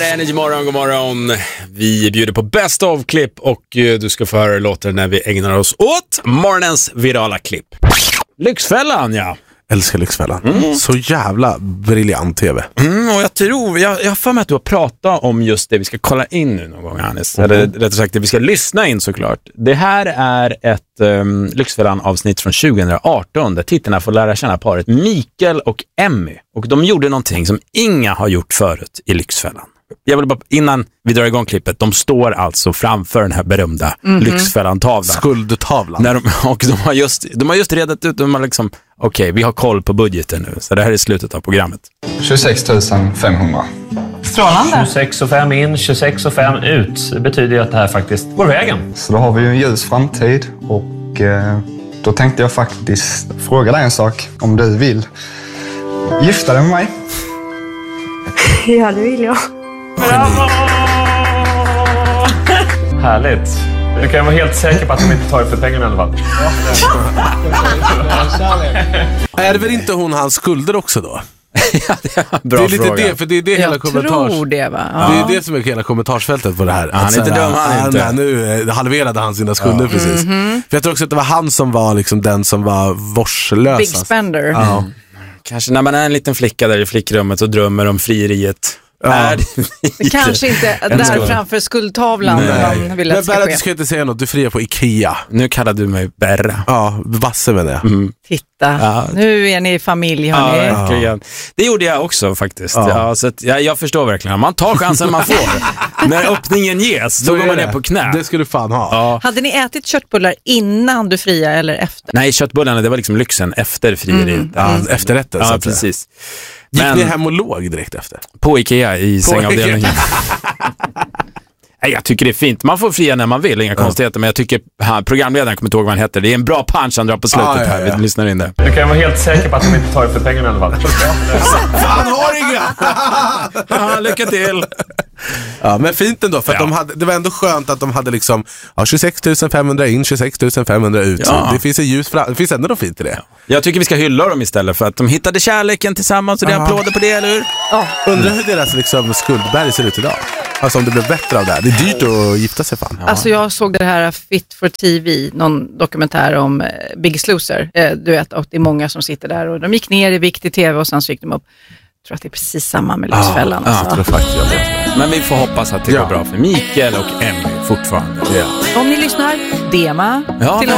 Energy morgon, god morgon. Vi bjuder på best of klipp och du ska få höra låten när vi ägnar oss åt morgonens virala klipp. Lyxfällan, ja. Älskar Lyxfällan. Så jävla briljant tv. Och jag tror, jag har för mig att du har pratat om just det vi ska kolla in nu någon gång, Hannes. Eller rättare sagt, det vi ska lyssna in såklart. Det här är ett Lyxfällan-avsnitt från 2018 där tittarna får lära känna paret Mikael och Emmy. Och de gjorde någonting som inga har gjort förut i Lyxfällan. Jag vill bara, innan vi drar igång klippet, de står alltså framför den här berömda Lyxfällan-tavlan. Skuldtavlan. De har just redat ut, de har liksom, okej, vi har koll på budgeten nu, så det här är slutet av programmet. 26 500. Strålande. 26 och 5 in, 26 och 5 ut. Det betyder ju att det här faktiskt går vägen. Så då har vi ju en ljus framtid och då tänkte jag faktiskt fråga dig en sak. Om du vill gifta dig med mig? Ja, det vill jag. Härligt. Du kan vara helt säker på att de inte tar det för pengarna i alla fall. Är det väl inte hon hans skulder också då? Ja, det är lite det, för det är det hela tror det, va? Ja. Det är det som är hela kommentarsfältet på det här. Han är inte dum, han är inte. Nu halverade han sina skulder precis. För jag tror också att det var han som var liksom den som var vårdslösast. Big spender. Ja. Kanske när man är en liten flicka där i flickrummet och drömmer om frieriet. Ja. Kanske inte där framför skuldtavlan. Man vill att men du ska inte säga något, du friar på Ikea. Nu kallar du mig Berra. Ja, Basse menar jag. Titta, nu är ni i familj, hörni. Ja, det gjorde jag också faktiskt. Ja, så att, jag förstår verkligen. Man tar chansen man får. När öppningen ges, då går man ner på knä. Det skulle du fan ha. Ja. Hade ni ätit köttbullar innan du friade eller efter? Nej, köttbullarna, det var liksom lyxen efter frieriet. Ja, efterrätten. Ja, precis. Gick ni hem och låg direkt efter? På Ikea i sängavdelningen. Nej, jag tycker det är fint. Man får fria när man vill, inga konstigheter. Men jag tycker, programledaren kommer inte ihåg vad han heter. Det är en bra punch han drar på slutet här. Vi lyssnar in det. Du kan vara helt säker på att de inte tar det för pengarna i alla fall. Fan har inga! Ja, lycka till! Ja, men fint ändå, för att det var ändå skönt att de hade liksom 26 500 in, 26 500 ut. Ja. Det finns en ljus det finns ändå något fint i det. Jag tycker vi ska hylla dem istället för att de hittade kärleken tillsammans och det är applåder på det, eller hur? Undrar hur deras liksom skuldberg ser ut idag. Alltså om det blev bättre av det här. Det är dyrt att gifta sig fan. Alltså jag såg det här Fit for TV, någon dokumentär om Biggest Loser. Du vet, och det är många som sitter där och de gick ner i vikt i tv och sen så gick de upp. Jag tror att det är precis samma med Lyxfällan. Ja, jag tror faktiskt det. Men vi får hoppas att det går bra för Mikael och Emmy fortfarande. Ja. Om ni lyssnar, DMa till oss.